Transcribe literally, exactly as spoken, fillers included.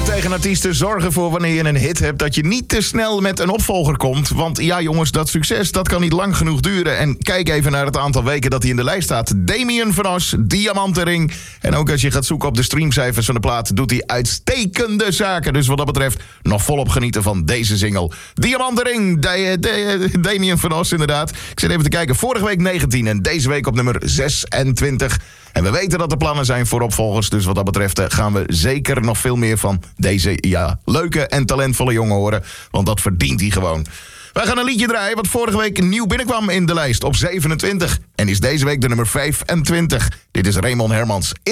tegen artiesten zorgen voor wanneer je een hit hebt dat je niet te snel met een opvolger komt. Want ja jongens, dat succes dat kan niet lang genoeg duren. En kijk even naar het aantal weken dat hij in de lijst staat. Damien van As, Diamantenring. En ook als je gaat zoeken op de streamcijfers van de plaat, doet hij uitstekende zaken. Dus wat dat betreft nog volop genieten van deze single. Diamantenring, da- da- Damien van As inderdaad. Ik zit even te kijken, vorige week negentien en deze week op nummer zesentwintig. En we weten dat er plannen zijn voor opvolgers. Dus wat dat betreft gaan we zeker nog veel meer van deze ja, leuke en talentvolle jongen horen. Want dat verdient hij gewoon. Wij gaan een liedje draaien wat vorige week nieuw binnenkwam in de lijst op zevenentwintig. En is deze week de nummer vijfentwintig. Dit is Raymond Hermans.